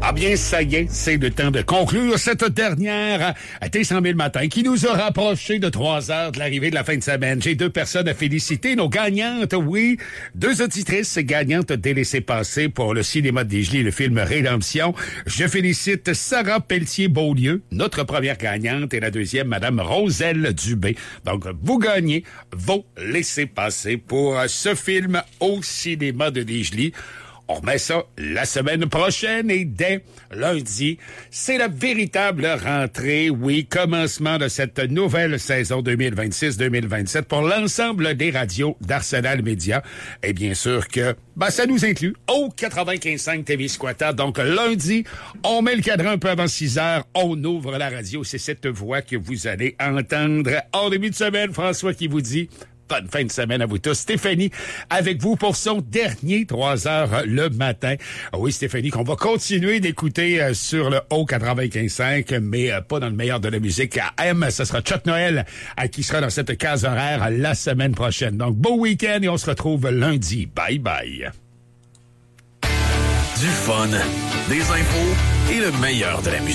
Ah bien, ça y est, c'est le temps de conclure cette dernière T100 000 matin qui nous a rapproché de 3 heures de l'arrivée de la fin de semaine. J'ai 2 personnes à féliciter, nos gagnantes, oui. 2 auditrices gagnantes des laissez-passer pour le cinéma de Desjolies et le film Rédemption. Je félicite Sarah Pelletier-Beaulieu, notre première gagnante, et la deuxième, Madame Roselle Dubé. Donc, vous gagnez vos laissez-passer pour ce film au cinéma de Desjolies. On remet ça la semaine prochaine et dès lundi, c'est la véritable rentrée, oui, commencement de cette nouvelle saison 2026-2027 pour l'ensemble des radios d'Arsenal Média. Et bien sûr que ça nous inclut au 95.5 Témiscouata. Donc lundi, on met le cadran un peu avant 6 heures, on ouvre la radio. C'est cette voix que vous allez entendre en début de semaine. François qui vous dit... Bonne fin de semaine à vous tous. Stéphanie, avec vous pour son dernier 3 heures le matin. Oui, Stéphanie, qu'on va continuer d'écouter sur le haut 95.5, mais pas dans le meilleur de la musique. À M, ce sera Chuck Noël qui sera dans cette case horaire la semaine prochaine. Donc, beau week-end et on se retrouve lundi. Bye bye. Du fun, des infos et le meilleur de la musique.